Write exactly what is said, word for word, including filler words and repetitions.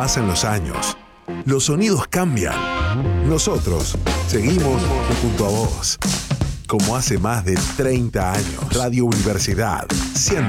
Pasan los años, los sonidos cambian. Nosotros seguimos junto a vos. Como hace más de treinta años. Radio Universidad cien